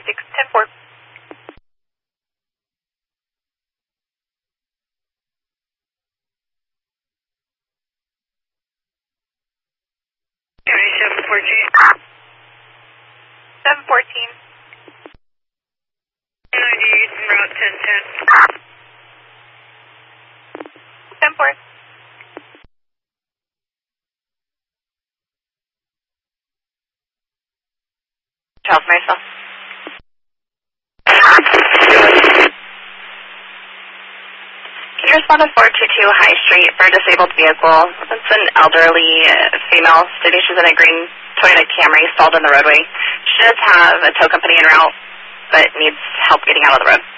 10-4. County 714. 714. 98 and Route 1010. 10-4. Charles Marcel. Can you respond to 422 High Street for a disabled vehicle? It's an elderly female stating she's in a green Toyota Camry stalled in the roadway. She does have a tow company en route, but needs help getting out of the road.